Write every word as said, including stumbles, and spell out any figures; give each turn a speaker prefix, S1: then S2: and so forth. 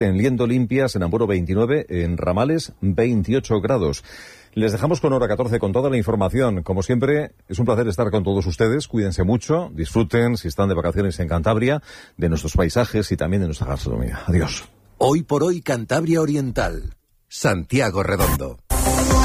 S1: En Liendo Limpias, en Amuro veintinueve, en Ramales veintiocho grados. Les dejamos con hora catorce con toda la información. Como siempre, es un placer estar con todos ustedes. Cuídense mucho, disfruten, si están de vacaciones en Cantabria, de nuestros paisajes y también de nuestra gastronomía. Adiós.
S2: Hoy por hoy, Cantabria Oriental. Santiago Redondo.